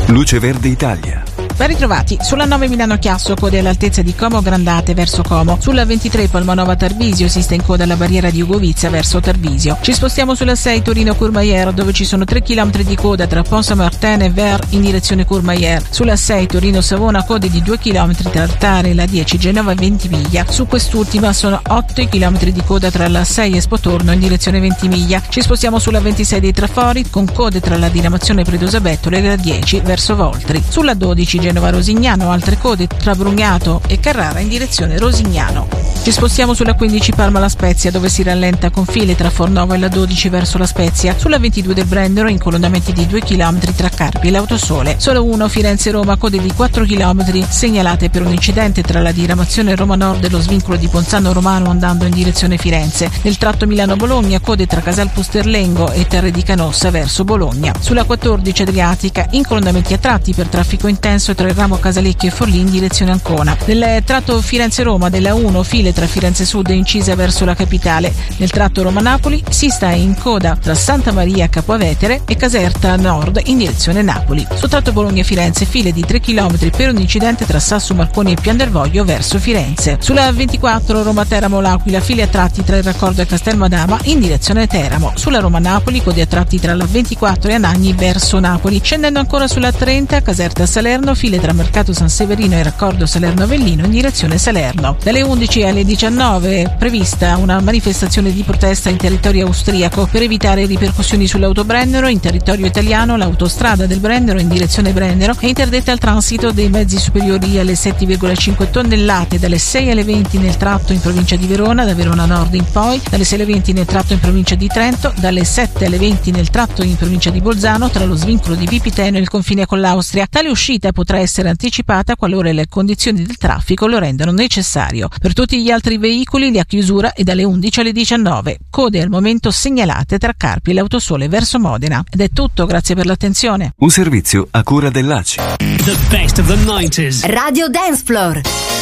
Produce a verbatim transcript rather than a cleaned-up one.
Luce Verde Italia. Ben ritrovati. Sulla nove Milano-Chiasso, code all'altezza di Como Grandate verso Como. Sulla ventitré Palmanova-Tarvisio, si sta in coda alla barriera di Ugovizza verso Tarvisio. Ci spostiamo sulla sei Torino-Courmayeur, dove ci sono tre chilometri di coda tra Pont-Saint-Martin e Ver in direzione Courmayeur. Sulla sei Torino-Savona, code di due chilometri tra Altare e la dieci Genova-Ventimiglia. Su quest'ultima sono otto i chilometri di coda tra la sei e Spotorno in direzione Ventimiglia. Ci spostiamo sulla ventisei dei Trafori, con code tra la diramazione Predosa-Bettole e la dieci verso Voltri. Sulla dodici Genova-Rosignano, altre code tra Brugnato e Carrara in direzione Rosignano. Ci spostiamo sulla quindici Parma-La Spezia, dove si rallenta con file tra Fornovo e la dodici verso La Spezia. Sulla ventidue del Brennero, incolonnamenti di due chilometri tra Carpi e l'Autosole. Solo uno Firenze-Roma, code di quattro chilometri segnalate per un incidente tra la diramazione Roma Nord e lo svincolo di Ponzano Romano andando in direzione Firenze. Nel tratto Milano-Bologna, code tra Casal Pusterlengo e Terre di Canossa verso Bologna. Sulla quattordici Adriatica, incolonnamenti a tratti per traffico intenso tra il ramo Casalecchio e Forlì in direzione Ancona. Nel tratto Firenze-Roma della uno, file tra Firenze Sud e incisa verso la capitale. Nel tratto Roma-Napoli si sta in coda tra Santa Maria Capovetere e Caserta Nord in direzione Napoli. Sul tratto Bologna-Firenze, file di tre chilometri per un incidente tra Sasso Marconi e Pian del Voglio verso Firenze. Sulla ventiquattro Roma-Teramo-L'Aquila, file a tratti tra il raccordo e Castelmadama in direzione Teramo. Sulla Roma-Napoli, code a tratti tra la ventiquattro e Anagni verso Napoli. Scendendo ancora sulla trenta Caserta-Salerno, file tra Mercato San Severino e raccordo Salerno-Avellino in direzione Salerno. Dalle undici alle diciannove è prevista una manifestazione di protesta in territorio austriaco per evitare ripercussioni sull'autobrennero. In territorio italiano l'autostrada del Brennero in direzione Brennero è interdetta al transito dei mezzi superiori alle sette virgola cinque tonnellate dalle sei alle venti nel tratto in provincia di Verona, da Verona Nord in poi, dalle sei alle venti nel tratto in provincia di Trento, dalle sette alle venti nel tratto in provincia di Bolzano tra lo svincolo di Vipiteno e il confine con l'Austria. Tale uscita potrà essere anticipata qualora le condizioni del traffico lo rendano necessario. Per tutti gli altri veicoli la chiusura è dalle undici alle diciannove. Code al momento segnalate tra Carpi e l'Autosole verso Modena. Ed è tutto, grazie per l'attenzione. Un servizio a cura dell'A C I. The best of the nineties. Radio Dance Floor.